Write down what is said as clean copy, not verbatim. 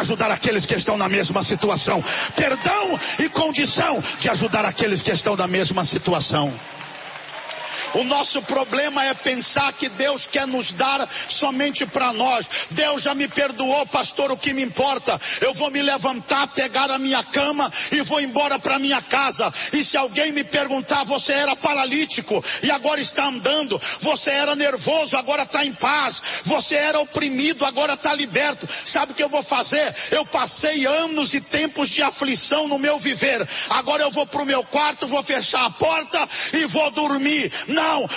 ajudar aqueles que estão na mesma situação. Perdão e condição de ajudar aqueles que estão na mesma situação. O nosso problema é pensar que Deus quer nos dar somente para nós. Deus já me perdoou, pastor, o que me importa? Eu vou me levantar, pegar a minha cama e vou embora para minha casa. E se alguém me perguntar, você era paralítico e agora está andando. Você era nervoso, agora está em paz. Você era oprimido, agora está liberto. Sabe o que eu vou fazer? Eu passei anos e tempos de aflição no meu viver. Agora eu vou para o meu quarto, vou fechar a porta e vou dormir. Não,